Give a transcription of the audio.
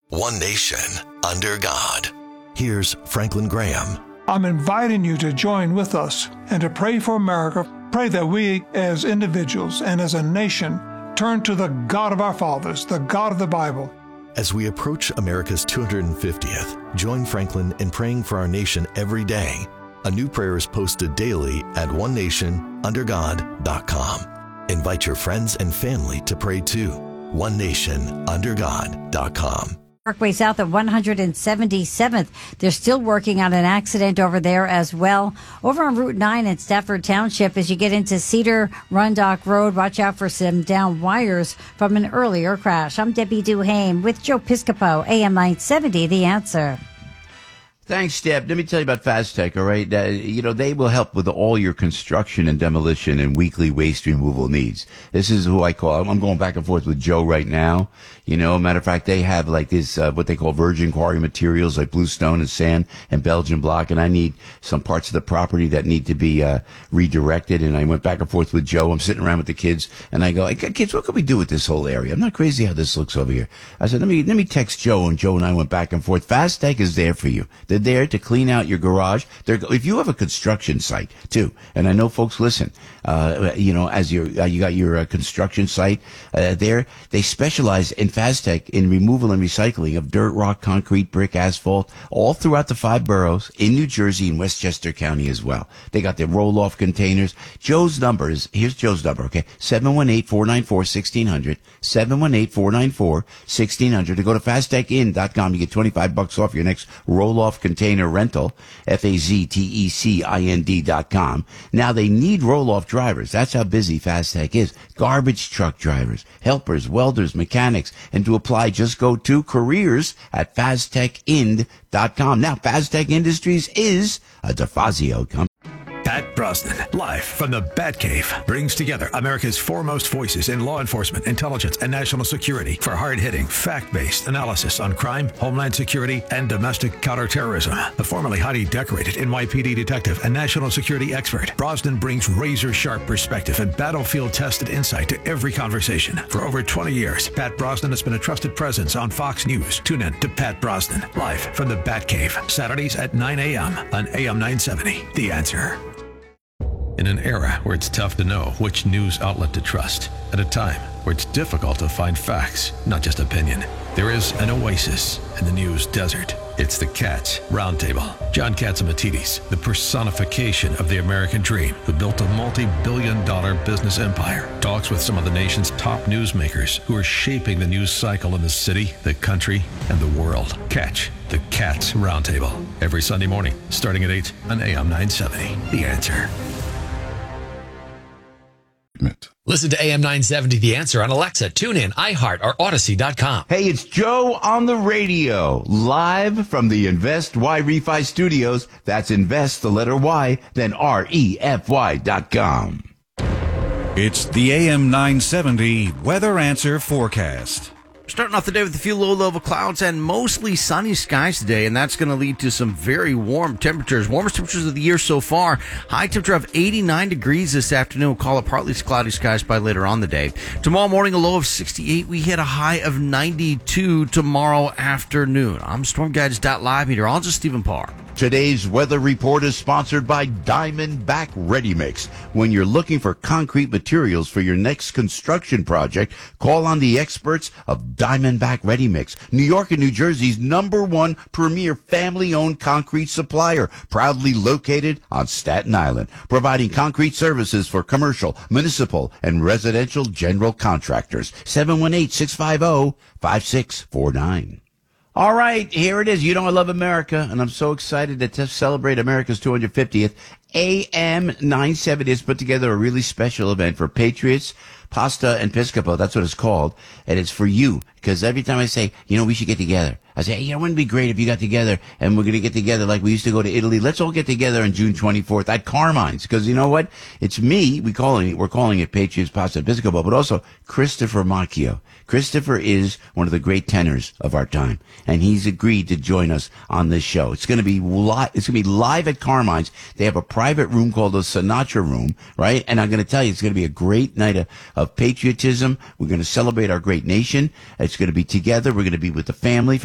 One nation, under God. Here's Franklin Graham. I'm inviting you to join with us and to pray for America. Pray that we as individuals and as a nation turn to the God of our fathers, the God of the Bible. As we approach America's 250th, join Franklin in praying for our nation every day. A new prayer is posted daily at onenationundergod.com. Invite your friends and family to pray too. onenationundergod.com. Parkway South at 177th. They're still working on an accident over there as well. Over on Route 9 in Stafford Township, as you get into Cedar Run Dock Road, watch out for some down wires from an earlier crash. I'm Debbie Duhame with Joe Piscopo, AM 970, The Answer. Thanks, Deb. Let me tell you about Faztec, all right? They will help with all your construction and demolition and weekly waste removal needs. This is who I call. I'm going back and forth with Joe right now. Matter of fact, they have like this, what they call virgin quarry materials like bluestone and sand and Belgian block. And I need some parts of the property that need to be, redirected. And I went back and forth with Joe. I'm sitting around with the kids and I go, hey, kids, what can we do with this whole area? I'm not crazy how this looks over here. I said, let me text Joe, and Joe and I went back and forth. Faztec is there for you. They're there to clean out your garage. If you have a construction site too, and I know folks listen, as you got your construction site there, they specialize in Faztec in removal and recycling of dirt, rock, concrete, brick, asphalt, all throughout the 5 boroughs in New Jersey and Westchester County as well. They got their roll-off containers. Here's Joe's number, okay? 718-494-1600, 718-494-1600. To go to FazTecIn.com, you get $25 off your next roll-off container rental, FazTecind.com. Now they need roll-off drivers. That's how busy Faztec is. Garbage truck drivers, helpers, welders, mechanics. And to apply, just go to careers at FazTecInd.com. Now, Faztec Industries is a DeFazio company. Pat Brosnan, live from the Batcave, brings together America's foremost voices in law enforcement, intelligence, and national security for hard-hitting, fact-based analysis on crime, homeland security, and domestic counterterrorism. The formerly highly decorated NYPD detective and national security expert, Brosnan brings razor-sharp perspective and battlefield-tested insight to every conversation. For over 20 years, Pat Brosnan has been a trusted presence on Fox News. Tune in to Pat Brosnan, live from the Batcave, Saturdays at 9 a.m. on AM 970. The Answer. In an era where it's tough to know which news outlet to trust, at a time where it's difficult to find facts, not just opinion, there is an oasis in the news desert. It's the Katz Roundtable. John Catsimatidis, the personification of the American dream, who built a multi-billion-dollar business empire, talks with some of the nation's top newsmakers who are shaping the news cycle in the city, the country, and the world. Catch the Katz Roundtable every Sunday morning, starting at 8 on AM 970. The Answer. Listen to AM 970 The Answer on Alexa, TuneIn, iHeart, or Odyssey.com. Hey, it's Joe on the radio, live from the Invest Y Refi Studios. That's invest, the letter Y, then REFY.com. It's the AM 970 Weather Answer Forecast. Starting off the day with a few low-level clouds and mostly sunny skies today, and that's going to lead to some very warm temperatures. Warmest temperatures of the year so far. High temperature of 89 degrees this afternoon. We'll call it partly cloudy skies by later on the day. Tomorrow morning, a low of 68. We hit a high of 92 tomorrow afternoon. I'm Storm Guides Live meteorologist Stephen Parr. Today's weather report is sponsored by Diamondback Ready Mix. When you're looking for concrete materials for your next construction project, call on the experts of Diamondback Ready Mix, New York and New Jersey's #1 premier family-owned concrete supplier, proudly located on Staten Island, providing concrete services for commercial, municipal, and residential general contractors. 718-650-5649. All right, here it is. You know I love America, and I'm so excited to celebrate America's 250th. AM 970 has put together a really special event for Patriots, Pasta, and Piscopo. That's what it's called. And it's for you, because every time I say, we should get together, I say, hey, wouldn't it be great if you got together, and we're going to get together like we used to go to Italy. Let's all get together on June 24th at Carmine's, because you know what? It's me. We're calling it Patriots, Pasta, and Piscopo, but also Christopher Macchio. Christopher is one of the great tenors of our time, and he's agreed to join us on this show. It's going to be live at Carmine's. They have a private room called the Sinatra Room, right? And I'm going to tell you, it's going to be a great night of patriotism. We're going to celebrate our great nation. It's going to be together. We're going to be with the family.